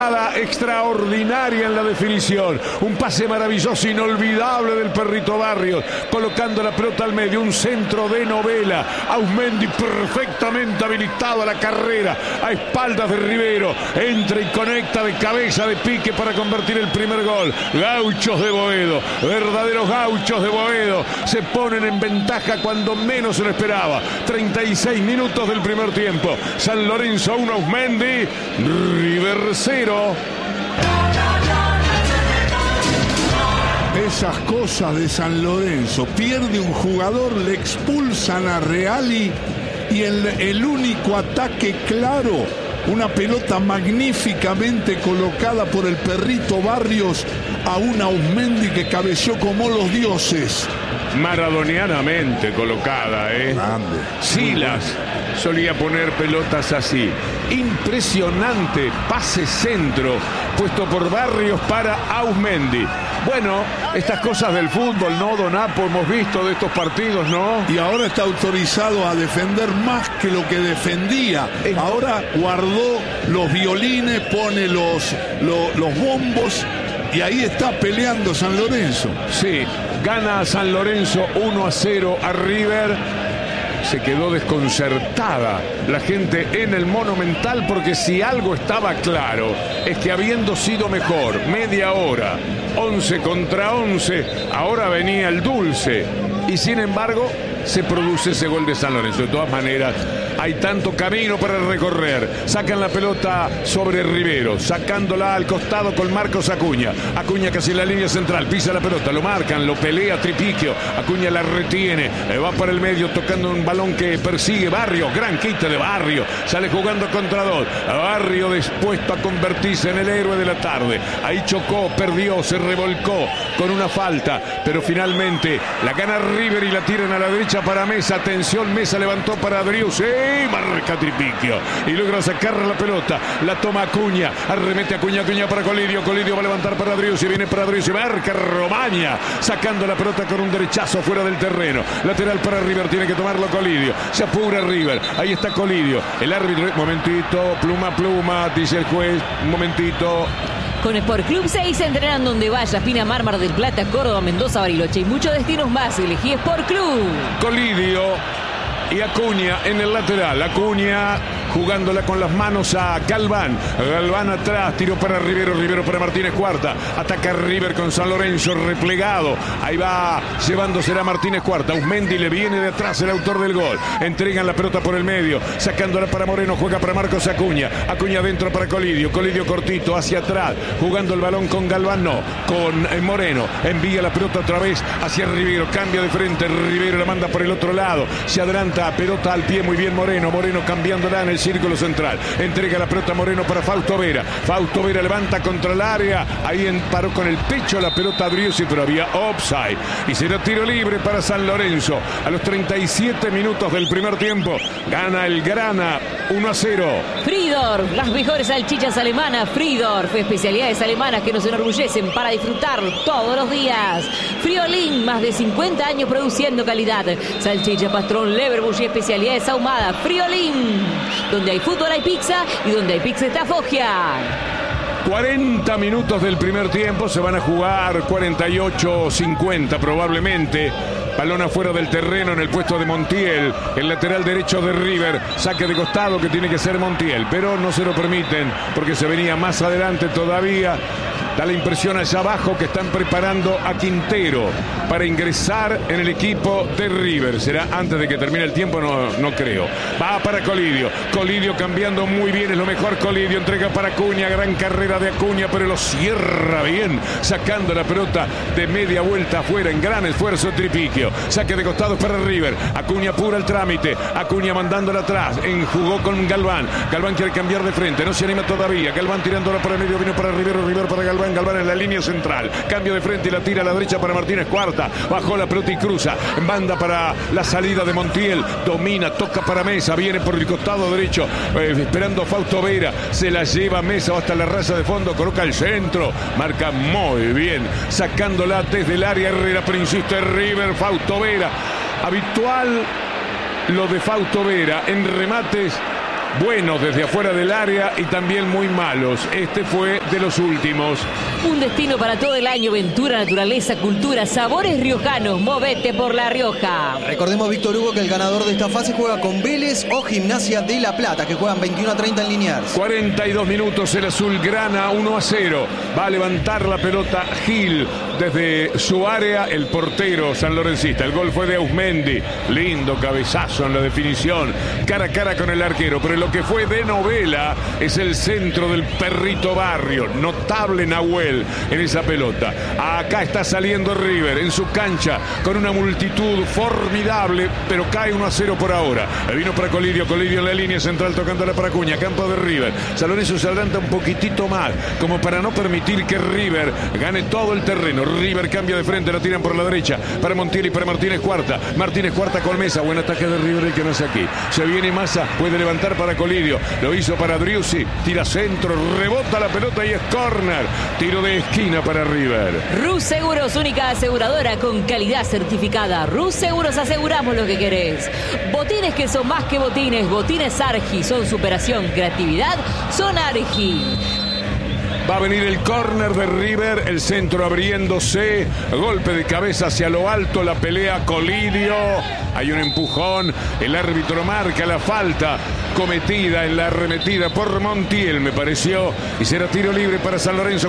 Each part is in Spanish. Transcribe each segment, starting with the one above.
Extraordinaria en la definición, un pase maravilloso, inolvidable del Perrito Barrios, colocando la pelota al medio, un centro de novela. Ausmendi perfectamente habilitado a la carrera, a espaldas de Rivero, entra y conecta de cabeza, de pique para convertir el primer gol. Gauchos de Boedo, verdaderos gauchos de Boedo, se ponen en ventaja cuando menos se lo esperaba. 36 minutos del primer tiempo. San Lorenzo 1, Ausmendi, River 0. Esas cosas de San Lorenzo, pierde un jugador, le expulsan a Reali y el único ataque claro, una pelota magníficamente colocada por el Perrito Barrios a un Ausmendi que cabeció como los dioses. Maradonianamente colocada, Grande. Silas solía poner pelotas así. Impresionante pase centro puesto por Barrios para Ausmendi. Bueno, estas cosas del fútbol, ¿no, Don Apo? Hemos visto de estos partidos, ¿no? Y ahora está autorizado a defender más que lo que defendía. Ahora guardó los violines, pone los bombos y ahí está peleando San Lorenzo. Sí, gana San Lorenzo 1-0 a River. Se quedó desconcertada la gente en el Monumental, porque si algo estaba claro es que habiendo sido mejor media hora, 11 contra 11, ahora venía el dulce y sin embargo se produce ese gol de San Lorenzo. De todas maneras, hay tanto camino para recorrer. Sacan la pelota sobre Rivero, sacándola al costado con Marcos Acuña. Acuña casi en la línea central, pisa la pelota, lo marcan, lo pelea Tripiquio. Acuña la retiene, va para el medio tocando un balón que persigue Barrio. Gran quite de Barrio, sale jugando contra dos. Barrio dispuesto a convertirse en el héroe de la tarde. Ahí chocó, perdió, se revolcó con una falta, pero finalmente la gana River y la tiran a la derecha para Mesa. Atención, Mesa levantó para Driussi, marca Tripiquio y logra sacar la pelota, la toma Acuña, arremete Acuña para Colidio va a levantar para Driussi, viene para Driussi, marca Romaña, sacando la pelota con un derechazo fuera del terreno, lateral para River, tiene que tomarlo Colidio, se apura River, ahí está Colidio, el árbitro, momentito, pluma, dice el juez, un momentito. Con Sport Club 6 entrenan donde vaya. Pinamar, Mar del Plata, Córdoba, Mendoza, Bariloche y muchos destinos más. Elegí Sport Club. Colidio y Acuña en el lateral. Acuña jugándola con las manos a Galván. Galván atrás, tiro para Rivero, Rivero para Martínez Cuarta. Ataca River con San Lorenzo replegado. Ahí va llevándosela Martínez Cuarta. Ausmendi le viene de atrás el autor del gol. Entregan la pelota por el medio, sacándola para Moreno, juega para Marcos Acuña. Acuña adentro para Colidio. Colidio cortito hacia atrás, jugando el balón con Galván, no, con Moreno. Envía la pelota otra vez hacia Rivero, cambia de frente. Rivero la manda por el otro lado. Se adelanta, pelota al pie, muy bien Moreno. Moreno cambiándola en el círculo central, entrega la pelota Moreno para Fausto Vera. Fausto Vera levanta contra el área, ahí paró con el pecho la pelota a Driussi, pero había offside y será tiro libre para San Lorenzo. A los 37 minutos del primer tiempo gana el Grana 1-0. Fridorf, las mejores salchichas alemanas. Fridorf, especialidades alemanas que nos enorgullecen para disfrutar todos los días. Friolín, más de 50 años produciendo calidad. Salchicha, pastrón, Leverbush y especialidades ahumadas. Friolín, donde hay fútbol hay pizza y donde hay pizza está Foggia. 40 minutos del primer tiempo, se van a jugar 48-50 probablemente. Balón afuera del terreno en el puesto de Montiel, el lateral derecho de River. Saque de costado que tiene que ser Montiel, pero no se lo permiten porque se venía más adelante todavía. Da la impresión allá abajo que están preparando a Quintero para ingresar en el equipo de River. Será antes de que termine el tiempo, no creo. Va para Colidio. Colidio cambiando muy bien, es lo mejor Colidio. Entrega para Acuña, gran carrera de Acuña, pero lo cierra bien, sacando la pelota de media vuelta afuera en gran esfuerzo Tripiquio. Saque de costados para River. Acuña apura el trámite. Acuña mandándola atrás. Jugó con Galván. Galván quiere cambiar de frente, no se anima todavía. Galván tirándola para el medio, vino para Rivero, Rivero para Galván. Galván en la línea central, cambio de frente y la tira a la derecha para Martínez Cuarta, bajó la pelota y cruza, manda para la salida de Montiel, domina, toca para Mesa, viene por el costado derecho, esperando a Fausto Vera, se la lleva Mesa hasta la raya de fondo, coloca el centro, marca muy bien, sacándola desde el área Herrera, pero insiste River, Fausto Vera, habitual lo de Fausto Vera, en remates buenos desde afuera del área y también muy malos. Este fue de los últimos. Un destino para todo el año, aventura, naturaleza, cultura, sabores riojanos. Movete por La Rioja. Recordemos, Víctor Hugo, que el ganador de esta fase juega con Vélez o Gimnasia de La Plata, que juegan 21-30 en Liniers. 42 minutos, el azulgrana 1-0. Va a levantar la pelota Gil desde su área, el portero sanlorencista. El gol fue de Ausmendi. Lindo cabezazo en la definición, cara a cara con el arquero. Pero lo que fue de novela es el centro del Perrito Barrio. Notable Nahuel en esa pelota. Acá está saliendo River en su cancha con una multitud formidable, pero cae 1-0 por ahora. Le vino para Colidio en la línea central tocándola para Acuña, campo de River. San Lorenzo se adelanta un poquitito más, como para no permitir que River gane todo el terreno. River cambia de frente, la tiran por la derecha para Montiel y para Martínez Cuarta. Martínez Cuarta con Mesa, buen ataque de River el que no hace aquí. Se viene Massa, puede levantar para Colidio, lo hizo para Driussi, tira centro, rebota la pelota y es córner. Tiro de esquina para River. Rus Seguros, única aseguradora con calidad certificada. Rus Seguros, aseguramos lo que querés. Botines que son más que botines. Botines Argi, son superación, creatividad, son Argi. Va a venir el córner de River, el centro abriéndose, golpe de cabeza hacia lo alto, la pelea Colidio, hay un empujón, el árbitro marca la falta cometida en la arremetida por Montiel, me pareció, y será tiro libre para San Lorenzo.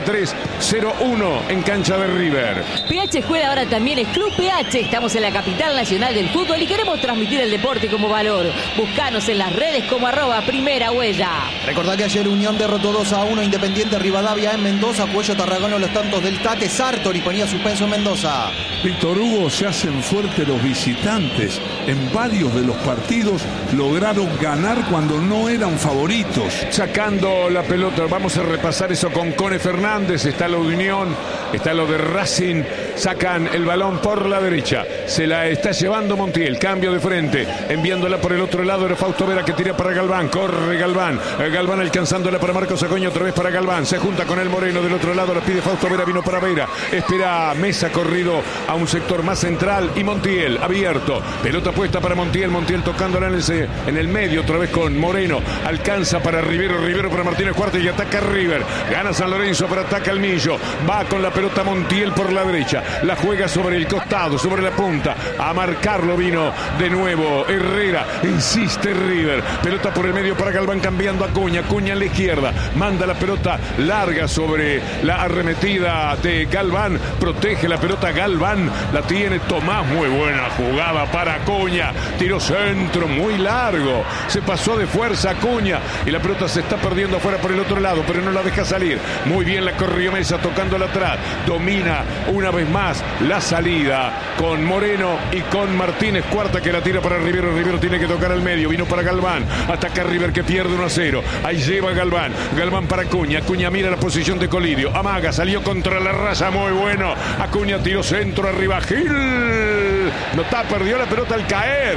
43-0-1 en cancha de River. PH Escuela ahora también es Club PH, estamos en la capital nacional del fútbol y queremos transmitir el deporte como valor. Buscanos en las redes como @Primera Huella. Recordá que ayer Unión derrotó 2-1 Independiente Rivadavia en Mendoza. Cuello Tarragona los tantos del Tate. Sartori ponía suspenso en Mendoza. Víctor Hugo, se hacen fuertes los visitantes. En varios de los partidos lograron ganar cuando no eran favoritos. Sacando la pelota, vamos a repasar eso con Cone Fernández. Está lo de Unión, está lo de Racing. Sacan el balón por la derecha, se la está llevando Montiel, cambio de frente, enviándola por el otro lado era Fausto Vera que tira para Galván, corre Galván, Galván alcanzándola para Marcos Acuña, otra vez para Galván, se junta con el Moreno del otro lado, la pide Fausto Vera, vino para Vera, espera Mesa corrido a un sector más central y Montiel abierto, pelota puesta para Montiel, Montiel tocándola en el medio, otra vez con Moreno, alcanza para Rivero, Rivero para Martínez Cuarta y ataca River, gana San Lorenzo pero ataca el Millo, va con la pelota Montiel por la derecha, la juega sobre el costado, sobre la punta, a marcarlo vino de nuevo Herrera, insiste River, pelota por el medio para Galván cambiando a Acuña, Acuña a la izquierda, manda la pelota larga sobre la arremetida de Galván, protege la pelota Galván, la tiene Tomás, muy buena jugada para Acuña, tiro centro muy largo, se pasó de fuerza Acuña y la pelota se está perdiendo afuera por el otro lado, pero no la deja salir, muy bien la corrió Mesa tocándola atrás, domina una vez más la salida con Moreno y con Martínez Cuarta que la tira para Rivero, Rivero tiene que tocar al medio, vino para Galván, ataca River que pierde 1-0, ahí lleva Galván, Galván para Acuña, Acuña mira la posición de Colidio, amaga, salió contra la raya, muy bueno, Acuña tiró centro arriba, Gil, perdió la pelota al caer,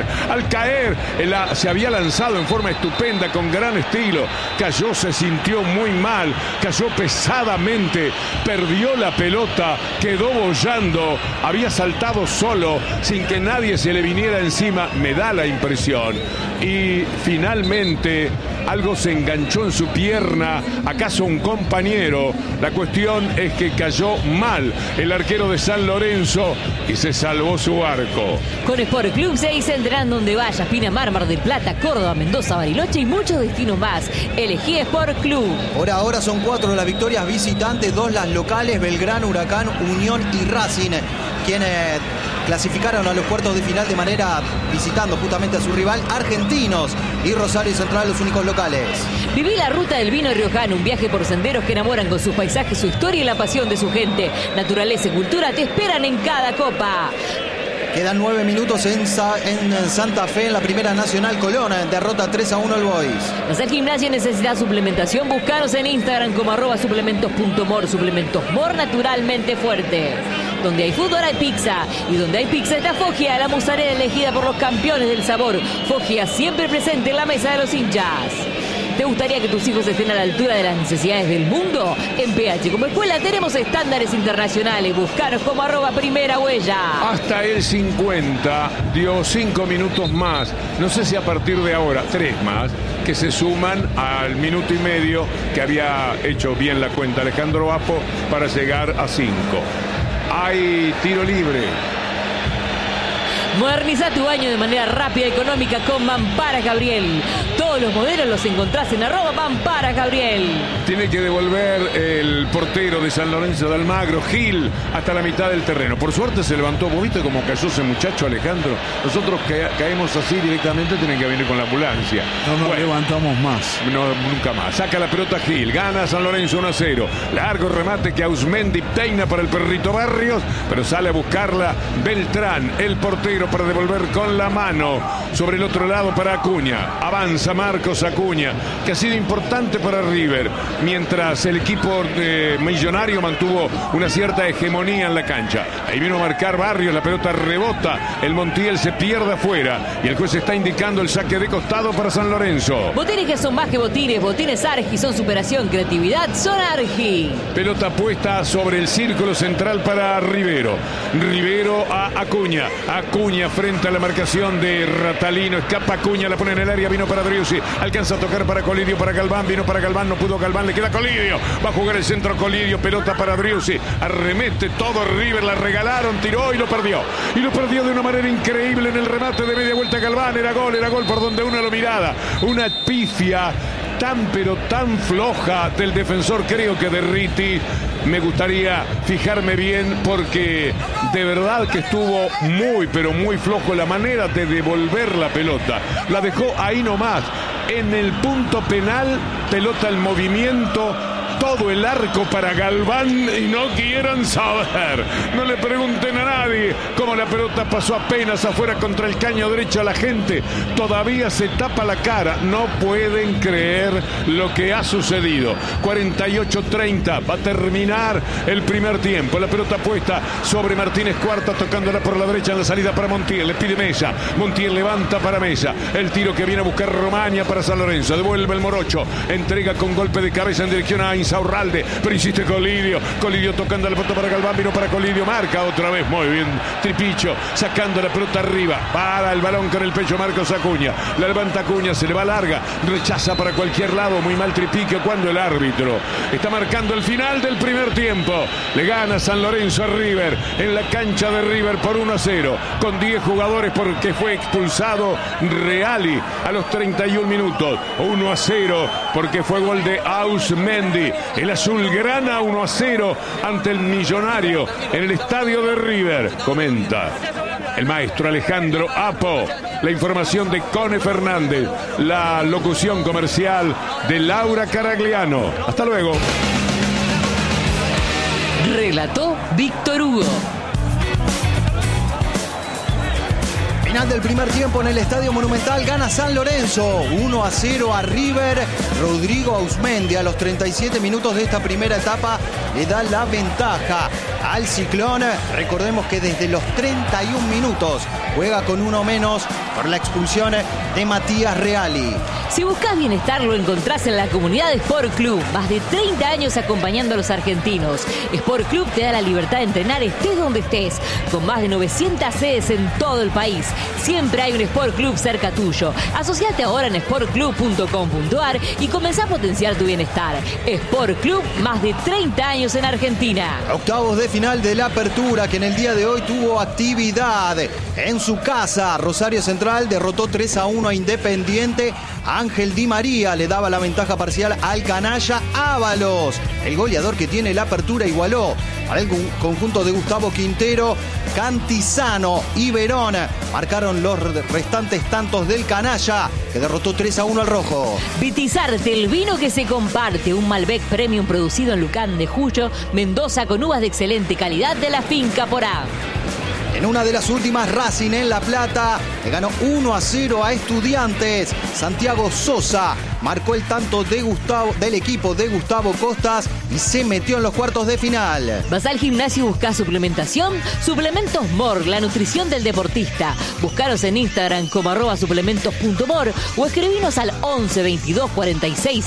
se había lanzado en forma estupenda, con gran estilo, cayó, se sintió muy mal, cayó pesadamente, perdió la pelota, quedó bollando, había saltado solo, sin que nadie se le viniera encima, me da la impresión, y finalmente algo se enganchó en su pierna, acaso un compañero, la cuestión es que cayó mal el arquero de San Lorenzo y se salvó su arco. Con Sport Club se entrenando donde vayas, Pinamar, Mar del Plata, Córdoba, Mendoza, Bariloche y muchos destinos más. Elegí Sport Club. Por ahora son 4 las victorias visitantes, 2 las locales, Belgrano, Huracán, Unión y Racing, quienes clasificaron a los cuartos de final de manera visitando justamente a su rival Argentinos y Rosario Central los únicos locales. Viví la ruta del vino riojano, un viaje por senderos que enamoran con sus paisajes, su historia y la pasión de su gente. Naturaleza y cultura te esperan en cada copa. Quedan 9 minutos en Santa Fe en la Primera Nacional Colón. Derrota 3-1 al Boys. Hacer gimnasia y necesitas suplementación. Búscanos en Instagram como @suplementos.mor. Suplementos Mor, naturalmente fuerte. Donde hay fútbol hay pizza. Y donde hay pizza está Foggia, la mozzarella elegida por los campeones del sabor. Foggia siempre presente en la mesa de los hinchas. ¿Te gustaría que tus hijos estén a la altura de las necesidades del mundo? En PH como escuela tenemos estándares internacionales. Buscaros como @primera huella. Hasta el 50 dio 5 minutos más. No sé si a partir de ahora 3 más, que se suman al minuto y medio que había hecho bien la cuenta Alejandro Apo para llegar a 5. Hay tiro libre. Moderniza tu baño de manera rápida y económica con Mamparas Gabriel. Todos los modelos los encontrás en @Mamparas Gabriel. Tiene que devolver el portero de San Lorenzo de Almagro, Gil, hasta la mitad del terreno. Por suerte se levantó. ¿Vos viste cómo cayó ese muchacho, Alejandro? Nosotros caemos así directamente, tienen que venir con la ambulancia. No nos levantamos más. No, nunca más. Saca la pelota Gil, gana San Lorenzo 1-0. Largo remate que Ausmendi peina para el perrito Barrios, pero sale a buscarla Beltrán, el portero, para devolver con la mano. Sobre el otro lado para Acuña. Avanza Marcos Acuña, que ha sido importante para River, mientras el equipo millonario mantuvo una cierta hegemonía en la cancha. Ahí vino a marcar Barrios, la pelota rebota, el Montiel se pierde afuera y el juez está indicando el saque de costado para San Lorenzo. Botines que son más que botines, botines Argi son superación, creatividad, son Argi. Pelota puesta sobre el círculo central para Rivero. Rivero a Acuña. Acuña frente a la marcación de Ratalino. Escapa Acuña, la pone en el área, vino para Driussi. Alcanza a tocar para Colidio, para Galván. Vino para Galván, no pudo Galván, le queda Colidio. Va a jugar el centro Colidio, pelota para Driussi. Arremete todo River, la regalaron, tiró y lo perdió. Y lo perdió de una manera increíble en el remate de media vuelta Galván. Era gol por donde uno lo miraba. Una pifia tan pero tan floja del defensor, creo que de Ritti. Me gustaría fijarme bien porque de verdad que estuvo muy pero muy flojo la manera de devolver la pelota. La dejó ahí nomás, en el punto penal, pelota en movimiento. Todo el arco para Galván y no quieran saber. No le pregunten a nadie cómo la pelota pasó apenas afuera contra el caño derecho. A la gente todavía se tapa la cara. No pueden creer lo que ha sucedido. 48-30. Va a terminar el primer tiempo. La pelota puesta sobre Martínez Cuarta, tocándola por la derecha en la salida para Montiel. Le pide Mesa. Montiel levanta para Mesa. El tiro que viene a buscar Romaña para San Lorenzo. Devuelve el Morocho. Entrega con golpe de cabeza en dirección a Insaurralde, pero insiste Colidio. Colidio tocando la pelota para Galván, vino para Colidio, marca otra vez, muy bien Tripicho, sacando la pelota arriba, para el balón con el pecho Marcos Acuña, la levanta Acuña, se le va larga, rechaza para cualquier lado, muy mal Tripicho cuando el árbitro está marcando el final del primer tiempo. Le gana San Lorenzo a River en la cancha de River por 1-0, con 10 jugadores porque fue expulsado Reali a los 31 minutos, 1-0 porque fue gol de Ausmendi. El azulgrana 1-0 ante el Millonario en el estadio de River. Comenta el maestro Alejandro Apo. La información de Cone Fernández. La locución comercial de Laura Caragliano. Hasta luego. Relató Víctor Hugo. Final del primer tiempo en el Estadio Monumental, gana San Lorenzo 1-0 a River. Rodrigo Ausmendi a los 37 minutos de esta primera etapa le da la ventaja al Ciclón. Recordemos que desde los 31 minutos juega con uno menos por la expulsión de Matías Reali. Si buscas bienestar, lo encontrás en la comunidad de Sport Club. Más de 30 años acompañando a los argentinos. Sport Club te da la libertad de entrenar estés donde estés. Con más de 900 sedes en todo el país. Siempre hay un Sport Club cerca tuyo. Asociate ahora en sportclub.com.ar y comenzá a potenciar tu bienestar. Sport Club, más de 30 años en Argentina. Octavos de final de la Apertura, que en el día de hoy tuvo actividad. En su casa, Rosario Central derrotó 3-1 a Independiente. Ángel Di María le daba la ventaja parcial al canalla Ábalos. El goleador que tiene la Apertura igualó para el conjunto de Gustavo Quintero. Cantizano y Verón marcaron los restantes tantos del canalla, que derrotó 3-1 al rojo. Vitizarte, el vino que se comparte. Un Malbec Premium producido en Lucán de Cuyo, Mendoza, con uvas de excelente calidad de la finca Porá. En una de las últimas, Racing en La Plata le ganó 1-0 a Estudiantes. Santiago Sosa marcó el tanto del equipo de Gustavo Costas y se metió en los cuartos de final. ¿Vas al gimnasio y buscas suplementación? Suplementos MOR, la nutrición del deportista. Buscaros en Instagram como @suplementos.mor o escribinos al 11 22 46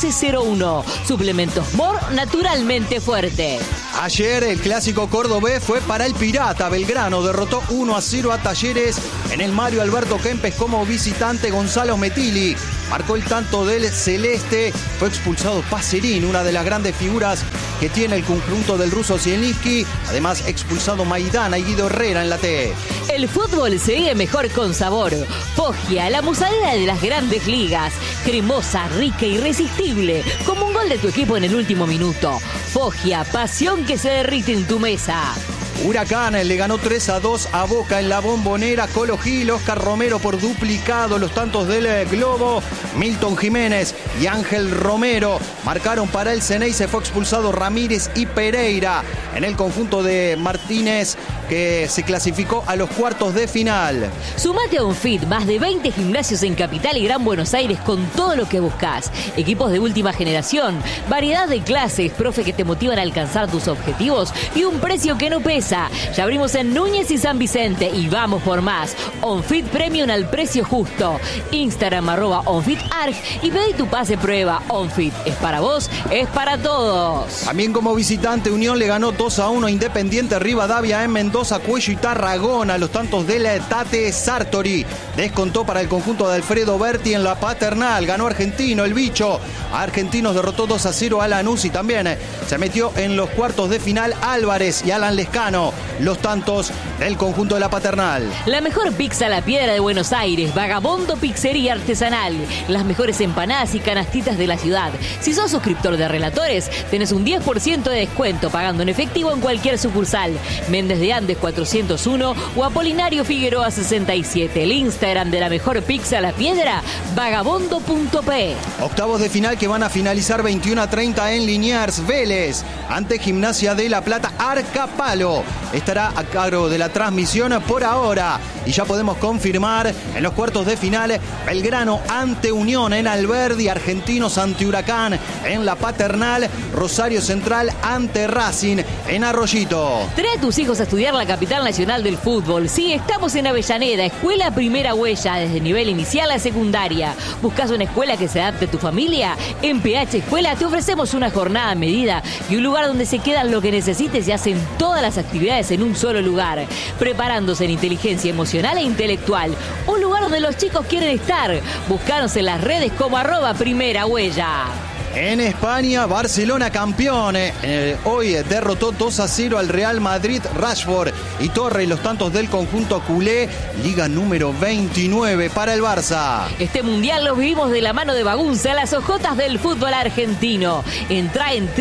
1301. Suplementos MOR, naturalmente fuerte. Ayer el clásico cordobés fue para el Pirata. Belgrano derrotó 1-0 a Talleres en el Mario Alberto Kempes como visitante. Gonzalo Metilli marcó el tanto del celeste. Fue expulsado Pacerín, una de las grandes figuras que tiene el conjunto del ruso Zielinski. Además expulsado Maidana y Guido Herrera en la T. El fútbol se vive mejor con sabor. Foggia, la musadera de las grandes ligas. Cremosa, rica, irresistible. Como un gol de tu equipo en el último minuto. Foggia, pasión que se derrite en tu mesa. Huracán le ganó 3-2 a Boca en la Bombonera. Colo Gil, Oscar Romero por duplicado. Los tantos del Globo. Milton Jiménez y Ángel Romero marcaron para el Ceney. Se fue expulsado Ramírez y Pereira en el conjunto de Martínez, que se clasificó a los cuartos de final. Sumate a OnFit, más de 20 gimnasios en Capital y Gran Buenos Aires con todo lo que buscas. Equipos de última generación, variedad de clases, profe que te motivan a alcanzar tus objetivos y un precio que no pesa. Ya abrimos en Núñez y San Vicente y vamos por más. OnFit Premium al precio justo. Instagram @OnFitArg y pedí tu pase prueba. OnFit es para vos, es para todos. También como visitante Unión le ganó 2-1 a Independiente Rivadavia en Mendoza, Cuello y Tarragona. Los tantos del Tate Sartori descontó para el conjunto de Alfredo Berti en la Paternal. Ganó Argentino, el bicho. Argentinos derrotó 2-0 a Lanús y también se metió en los cuartos de final Álvarez y Alan Lescano. Los tantos del conjunto de la Paternal. La mejor pizza a la piedra de Buenos Aires, Vagabondo Pizzería Artesanal. Las mejores empanadas y canastitas de la ciudad. Si sos suscriptor de Relatores, tenés un 10% de descuento pagando en efectivo en cualquier sucursal. Méndez de Andes 401 o Apolinario Figueroa 67. El Instagram de la mejor pizza a la piedra, vagabondo.p. Octavos de final que van a finalizar 21-30 en Liniers. Vélez ante Gimnasia de La Plata. Arcapalo estará a cargo de la transmisión por ahora. Y ya podemos confirmar en los cuartos de final: Belgrano ante Unión en Alberdi, Argentinos ante Huracán en la Paternal, Rosario Central ante Racing en Arroyito. Trae a tus hijos a estudiar la capital nacional del fútbol. Sí, estamos en Avellaneda, Escuela Primera Huella, desde nivel inicial a secundaria. ¿Buscas una escuela que se adapte a tu familia? En PH Escuela te ofrecemos una jornada a medida y un lugar donde se quedan lo que necesites y hacen todas las actividades en un solo lugar, preparándose en inteligencia emocional e intelectual. Un lugar donde los chicos quieren estar. Búscanos en las redes como @Primera Huella. En España, Barcelona campeón. Hoy derrotó 2-0 al Real Madrid. Rashford y Torre, los tantos del conjunto culé. Liga número 29 para el Barça. Este mundial lo vivimos de la mano de Bagunza, las ojotas del fútbol argentino. Entrá en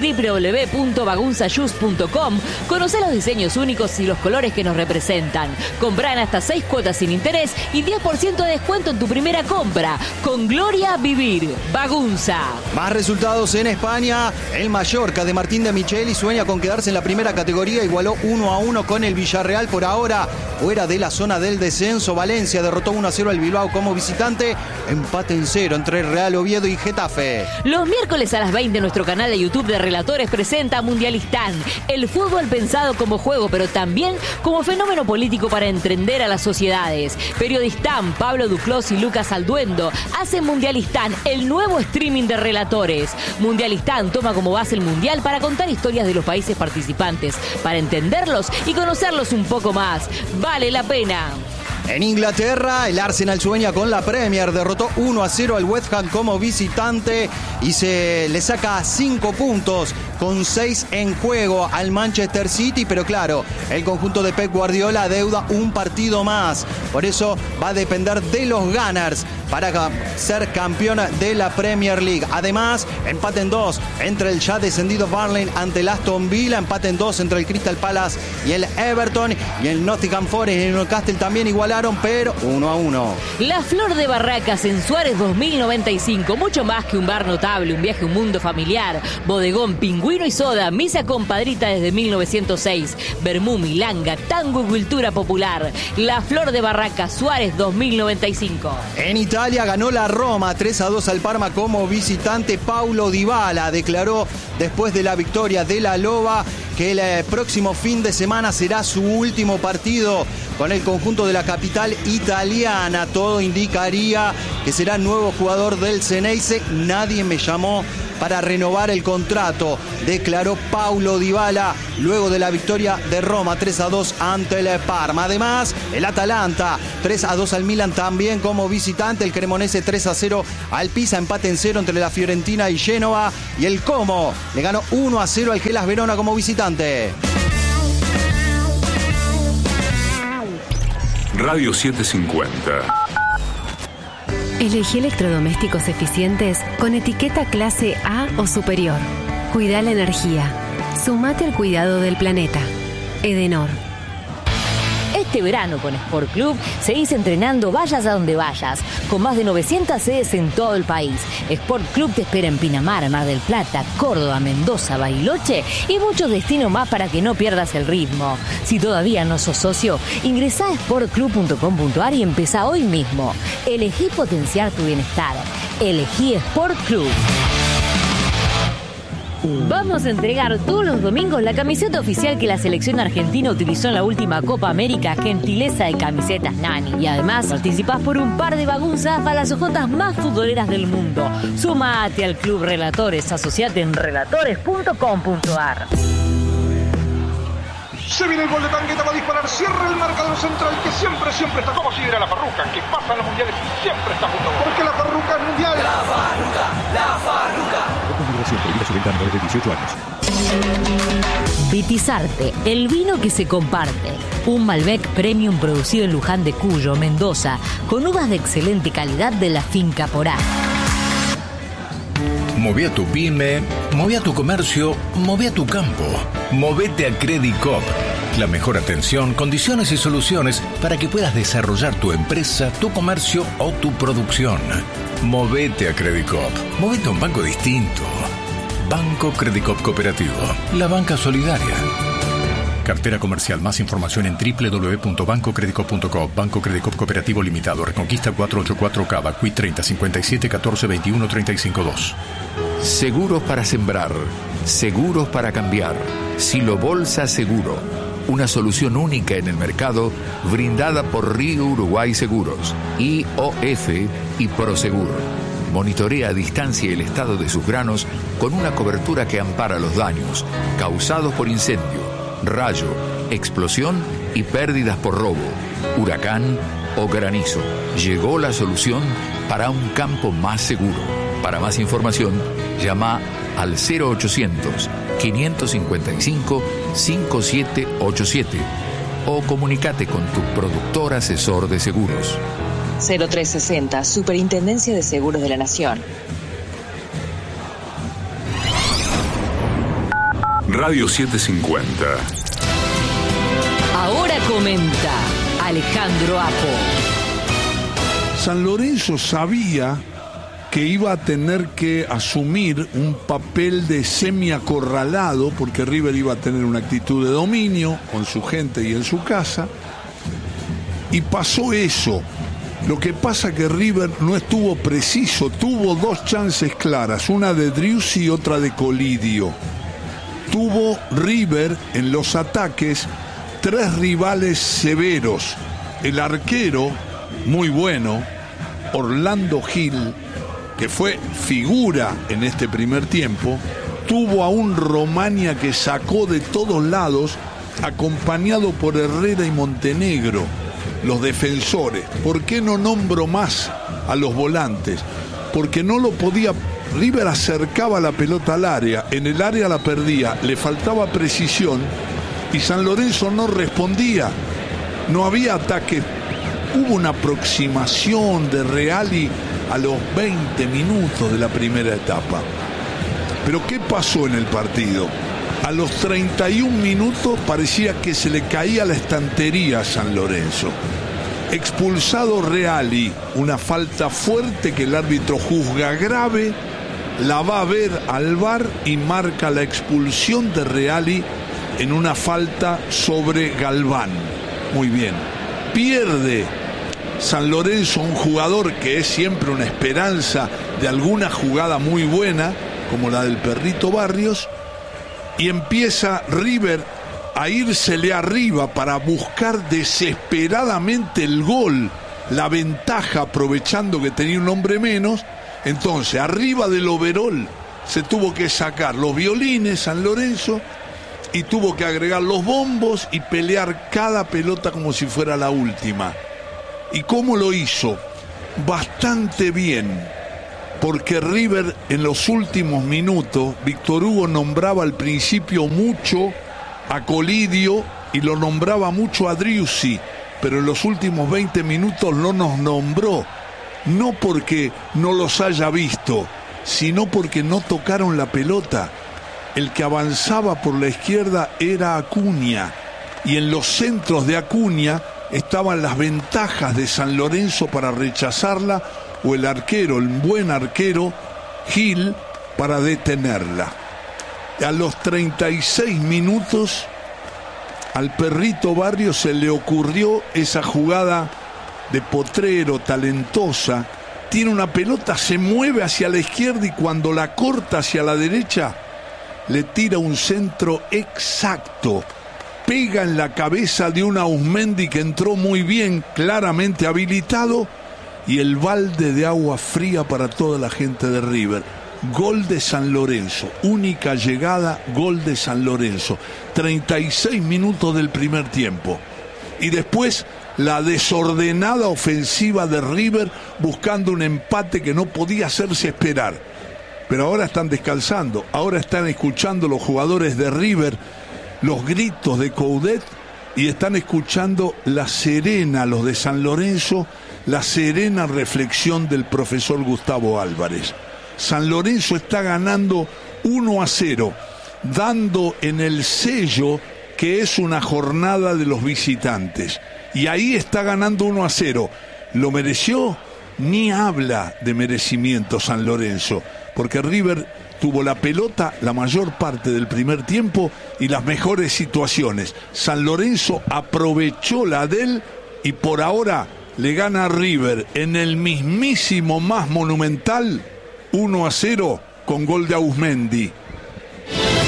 www.bagunzashoes.com. Conocé los diseños únicos y los colores que nos representan. Comprá en hasta 6 cuotas sin interés y 10% de descuento en tu primera compra. Con gloria a vivir. Bagunza. Más resultados en España. El Mallorca de Martín de Micheli sueña con quedarse en la primera categoría. Igualó 1-1 con el Villarreal por ahora, fuera de la zona del descenso. Valencia derrotó 1-0 al Bilbao como visitante. Empate en 0 entre Real Oviedo y Getafe. Los miércoles a las 20 nuestro canal de YouTube de Relatores presenta Mundialistán. El fútbol pensado como juego, pero también como fenómeno político para entender a las sociedades. Periodistán, Pablo Duclos y Lucas Alduendo hacen Mundialistán, el nuevo streaming de Relatores. Mundialistán toma como base el Mundial para contar historias de los países participantes, para entenderlos y conocerlos un poco más. Vale la pena. En Inglaterra, el Arsenal sueña con la Premier. Derrotó 1-0 al West Ham como visitante y se le saca 5 puntos con 6 en juego al Manchester City. Pero claro, el conjunto de Pep Guardiola adeuda un partido más. Por eso va a depender de los Gunners para ser campeón de la Premier League. Además, empate en 2 entre el ya descendido Burnley ante el Aston Villa. Empate en 2 entre el Crystal Palace y el Everton. Y el Nottingham Forest y el Newcastle también igualaron, pero 1-1. La Flor de Barracas en Suárez 2095. Mucho más que un bar notable, un viaje a un mundo familiar. Bodegón, pingüino y soda. Misa compadrita desde 1906. Vermú, milanga, tango y cultura popular. La Flor de Barracas, Suárez 2095. En Italia, Italia ganó la Roma 3-2 al Parma como visitante. Paulo Dybala declaró después de la victoria de la Loba que el próximo fin de semana será su último partido con el conjunto de la capital italiana. Todo indicaría que será nuevo jugador del Xeneize. Nadie me llamó para renovar el contrato, declaró Paulo Dybala luego de la victoria de Roma 3-2 ante el Parma. Además, el Atalanta 3-2 al Milan también como visitante. El Cremonese 3-0 al Pisa, empate en 0 entre la Fiorentina y Génova. Y el Como le ganó 1-0 al Hellas Verona como visitante. Radio 750. Elegí electrodomésticos eficientes con etiqueta clase A o superior. Cuida la energía. Sumate al cuidado del planeta. Edenor. Este verano con Sport Club seguís entrenando vayas a donde vayas, con más de 900 sedes en todo el país. Sport Club te espera en Pinamar, Mar del Plata, Córdoba, Mendoza, Bariloche y muchos destinos más para que no pierdas el ritmo. Si todavía no sos socio, ingresá a sportclub.com.ar y empezá hoy mismo. Elegí potenciar tu bienestar. Elegí Sport Club. Vamos a entregar todos los domingos la camiseta oficial que la selección argentina utilizó en la última Copa América, gentileza de Camisetas Nani. Y además participás por un par de bagunzas para las ojotas más futboleras del mundo. Sumate al Club Relatores, asociate en relatores.com.ar. Se viene el gol de Tangueta, va a disparar, cierra el marcador central que siempre está como si era la Farruca, que pasa en los mundiales y siempre está junto a vos. Porque la Farruca es mundial. La Farruca. Prohibida su venta a menores de 18 años. Vitizarte, el vino que se comparte. Un Malbec Premium producido en Luján de Cuyo, Mendoza, con uvas de excelente calidad de la finca Porá. Moví a tu pyme, moví a tu comercio, moví a tu campo. Movete a Credicop. La mejor atención, condiciones y soluciones para que puedas desarrollar tu empresa, tu comercio o tu producción. Movete a Credicop. Movete a un banco distinto. Banco Credicop Cooperativo. La banca solidaria. Cartera comercial. Más información en www.bancocredicop.com. Banco Credicop Cooperativo Limitado. Reconquista 484 Cava. Cuit 30 57 14 21 35 2. Seguros para sembrar. Seguros para cambiar. Silo Bolsa Seguro. Una solución única en el mercado brindada por Río Uruguay Seguros, IOF y Prosegur. Monitorea a distancia el estado de sus granos con una cobertura que ampara los daños causados por incendio, rayo, explosión y pérdidas por robo, huracán o granizo. Llegó la solución para un campo más seguro. Para más información, llama al 0800-555-5787 o comunícate con tu productor asesor de seguros. 0360, Superintendencia de Seguros de la Nación. Radio 750. Ahora comenta Alejandro Apo. San Lorenzo sabía que iba a tener que asumir un papel de semiacorralado, porque River iba a tener una actitud de dominio con su gente y en su casa, y pasó eso. Lo que pasa que River no estuvo preciso, tuvo dos chances claras, una de Driussi y otra de Colidio. Tuvo River en los ataques tres rivales severos, el arquero muy bueno, Orlando Gil, que fue figura en este primer tiempo, tuvo a un Romania que sacó de todos lados, acompañado por Herrera y Montenegro, los defensores. ¿Por qué no nombro más a los volantes? Porque no lo podía. River acercaba la pelota al área, en el área la perdía, le faltaba precisión y San Lorenzo no respondía. No había ataque. Hubo una aproximación de Reali a los 20 minutos de la primera etapa. Pero ¿qué pasó en el partido? A los 31 minutos parecía que se le caía la estantería a San Lorenzo. Expulsado Reali, una falta fuerte que el árbitro juzga grave, la va a ver al VAR y marca la expulsión de Reali en una falta sobre Galván. Muy bien. Pierde San Lorenzo, un jugador que es siempre una esperanza de alguna jugada muy buena, como la del Perrito Barrios, y empieza River a írsele arriba para buscar desesperadamente el gol, la ventaja, aprovechando que tenía un hombre menos. Entonces, arriba del overol se tuvo que sacar los violines San Lorenzo y tuvo que agregar los bombos y pelear cada pelota como si fuera la última. ¿Y cómo lo hizo? Bastante bien, porque River en los últimos minutos, Víctor Hugo nombraba al principio mucho a Colidio y lo nombraba mucho a Driussi, pero en los últimos 20 minutos no nos nombró, no porque no los haya visto, sino porque no tocaron la pelota. El que avanzaba por la izquierda era Acuña, y en los centros de Acuña estaban las ventajas de San Lorenzo para rechazarla, o el arquero, el buen arquero Gil, para detenerla. A los 36 minutos al Perrito Barrios se le ocurrió esa jugada de potrero, talentosa. Tiene una pelota, se mueve hacia la izquierda y cuando la corta hacia la derecha le tira un centro exacto, pega en la cabeza de un Auzmendi que entró muy bien, claramente habilitado, y el balde de agua fría para toda la gente de River. Gol de San Lorenzo, única llegada, gol de San Lorenzo. 36 minutos del primer tiempo. Y después la desordenada ofensiva de River buscando un empate que no podía hacerse esperar. Pero ahora están descansando, ahora están escuchando los jugadores de River los gritos de Coudet y están escuchando la serena, los de San Lorenzo, la serena reflexión del profesor Gustavo Álvarez. San Lorenzo está ganando 1-0, dando en el sello que es una jornada de los visitantes. Y ahí está ganando 1-0. ¿Lo mereció? Ni habla de merecimiento San Lorenzo, porque River tuvo la pelota la mayor parte del primer tiempo y las mejores situaciones. San Lorenzo aprovechó la de él y por ahora le gana a River en el mismísimo más monumental 1-0 con gol de Auzmendi.